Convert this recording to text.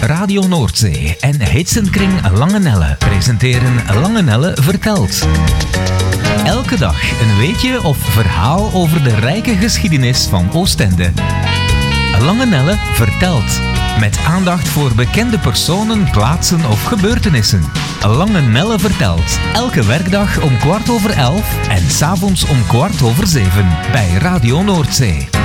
Radio Noordzee en Hitsenkring Langenelle presenteren Langenelle vertelt. Elke dag een weetje of verhaal over de rijke geschiedenis van Oostende. Langenelle vertelt. Met aandacht voor bekende personen, plaatsen of gebeurtenissen. Langenelle vertelt. Elke werkdag om 11:15 en 's avonds om 7:15 bij Radio Noordzee.